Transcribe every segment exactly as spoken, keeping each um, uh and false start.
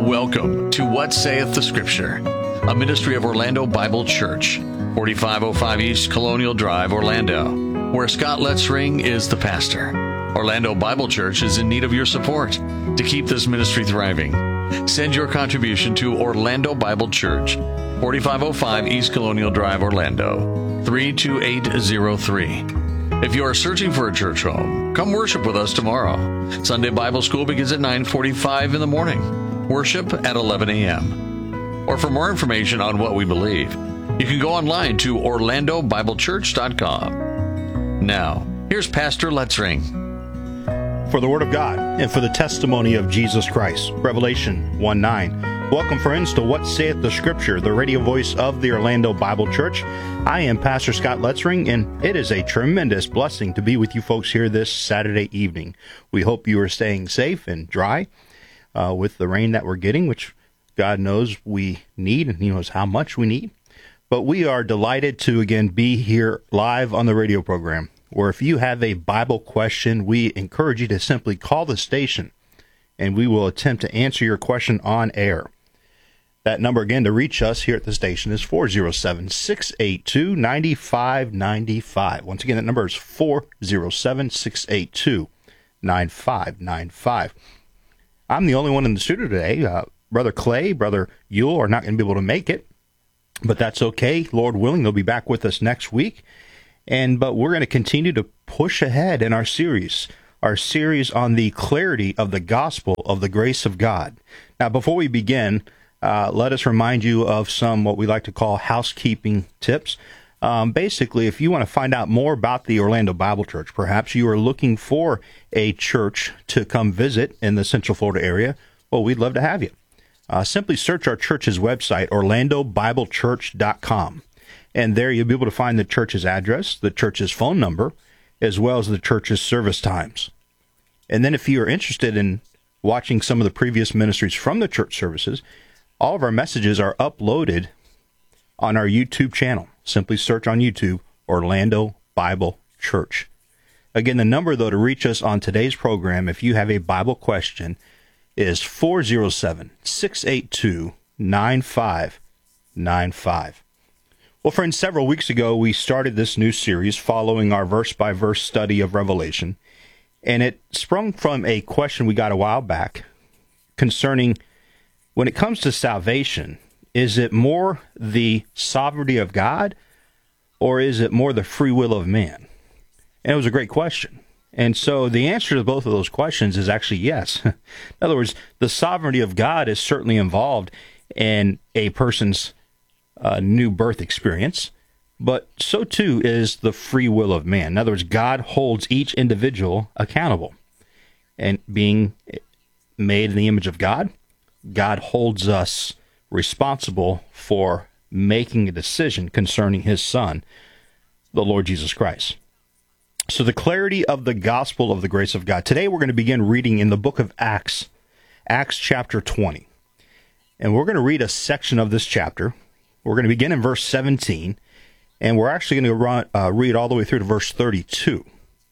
Welcome to What Saith the Scripture, a ministry of Orlando Bible Church, forty-five oh five East Colonial Drive, Orlando, where Scott Letzring is the pastor. Orlando Bible Church is in need of your support to keep this ministry thriving. Send your contribution to Orlando Bible Church, forty-five oh five East Colonial Drive, Orlando, three two eight zero three. If you are searching for a church home, come worship with us tomorrow. Sunday Bible School begins at nine forty-five in the morning. Worship at eleven a.m. Or for more information on what we believe, you can go online to orlando bible church dot com. Now, here's Pastor Letzring. For the Word of God and for the testimony of Jesus Christ. Revelation one nine. Welcome, friends, to What Saith the Scripture, the radio voice of the Orlando Bible Church. I am Pastor Scott Letzring, and it is a tremendous blessing to be with you folks here this Saturday evening. We hope you are staying safe and dry uh, with the rain that we're getting, which God knows we need, and He knows how much we need. But we are delighted to, again, be here live on the radio program, where if you have a Bible question, we encourage you to simply call the station, and we will attempt to answer your question on air. That number, again, to reach us here at the station is four oh seven, six eight two, nine five nine five. Once again, that number is four oh seven, six eight two, nine five nine five. I'm the only one in the studio today. Uh, Brother Clay, Brother Yule are not going to be able to make it, but that's okay. Lord willing, they'll be back with us next week. And but we're going to continue to push ahead in our series, our series on the clarity of the gospel of the grace of God. Now, before we begin, uh, let us remind you of some what we like to call housekeeping tips. Um, basically, if you want to find out more about the Orlando Bible Church, perhaps you are looking for a church to come visit in the Central Florida area, well, we'd love to have you. Uh, simply search our church's website, orlando bible church dot com. And there you'll be able to find the church's address, the church's phone number, as well as the church's service times. And then if you are interested in watching some of the previous ministries from the church services, all of our messages are uploaded on our YouTube channel. Simply search on YouTube, Orlando Bible Church. Again, the number, though, to reach us on today's program, if you have a Bible question, is four oh seven, six eight two, nine five nine five. Well, friends, several weeks ago, we started this new series following our verse-by-verse study of Revelation, and it sprung from a question we got a while back concerning, when it comes to salvation, is it more the sovereignty of God, or is it more the free will of man? And it was a great question. And so the answer to both of those questions is actually yes. In other words, the sovereignty of God is certainly involved in a person's uh, new birth experience, but so too is the free will of man. In other words, God holds each individual accountable. And being made in the image of God, God holds us responsible for making a decision concerning His Son, the Lord Jesus Christ. So the clarity of the gospel of the grace of God. Today we're going to begin reading in the book of Acts, Acts chapter twenty. And we're going to read a section of this chapter. We're going to begin in verse seventeen, and we're actually going to run, uh, read all the way through to verse thirty-two.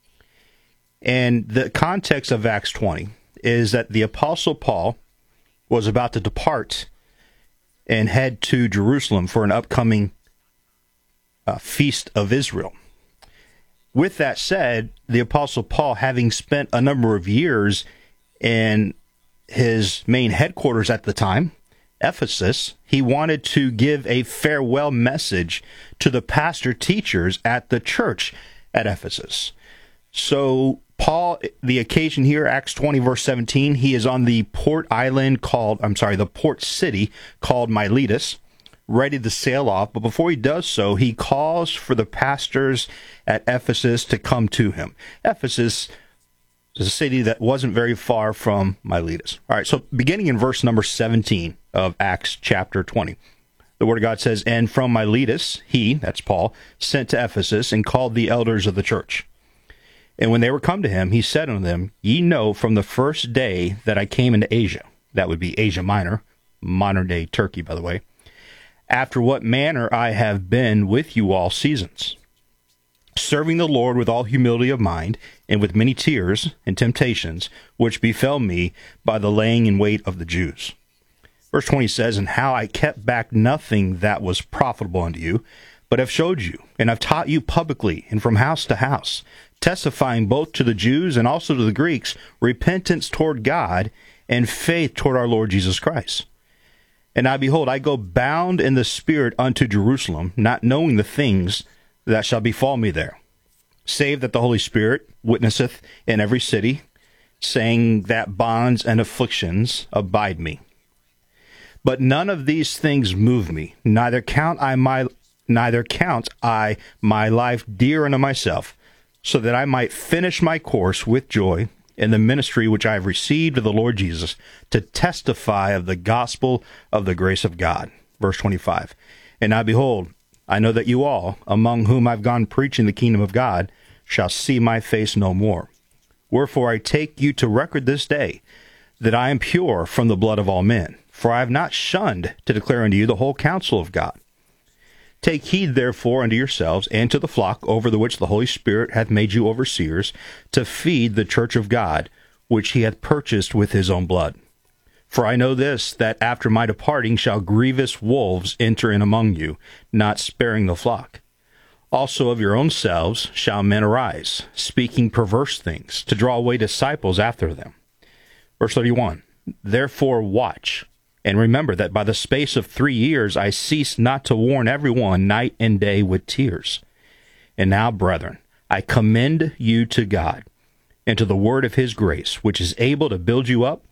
And the context of Acts twenty is that the Apostle Paul was about to depart and head to Jerusalem for an upcoming uh, feast of Israel. With that said, the Apostle Paul, having spent a number of years in his main headquarters at the time, Ephesus, he wanted to give a farewell message to the pastor teachers at the church at Ephesus. So Paul, the occasion here, Acts twenty, verse seventeen, he is on the port island called, I'm sorry, the port city called Miletus, ready to sail off. But before he does so, he calls for the pastors at Ephesus to come to him. Ephesus is a city that wasn't very far from Miletus. All right, so beginning in verse number seventeen of Acts chapter twenty, the Word of God says, "And from Miletus he," that's Paul, "sent to Ephesus and called the elders of the church. And when they were come to him, he said unto them, Ye know from the first day that I came into Asia," that would be Asia Minor, modern-day Turkey, by the way, "after what manner I have been with you all seasons, serving the Lord with all humility of mind, and with many tears and temptations, which befell me by the laying in wait of the Jews. Verse twenty says, "And how I kept back nothing that was profitable unto you, but have showed you, and have taught you publicly, and from house to house, testifying both to the Jews and also to the Greeks, repentance toward God, and faith toward our Lord Jesus Christ. And now, behold, I go bound in the Spirit unto Jerusalem, not knowing the things that shall befall me there, save that the Holy Spirit witnesseth in every city, saying that bonds and afflictions abide me. But none of these things move me, neither count I my neither count I my life dear unto myself, so that I might finish my course with joy in the ministry which I have received of the Lord Jesus, to testify of the gospel of the grace of God." Verse twenty-five, "And now behold, I know that you all, among whom I've gone preaching the kingdom of God, shall see my face no more. Wherefore I take you to record this day, that I am pure from the blood of all men. For I have not shunned to declare unto you the whole counsel of God. Take heed therefore unto yourselves and to the flock over the which the Holy Spirit hath made you overseers, to feed the church of God, which he hath purchased with his own blood. For I know this, that after my departing shall grievous wolves enter in among you, not sparing the flock. Also of your own selves shall men arise, speaking perverse things, to draw away disciples after them." Verse thirty-one, "Therefore watch, and remember that by the space of three years I ceased not to warn everyone night and day with tears. And now, brethren, I commend you to God, and to the word of his grace, which is able to build you up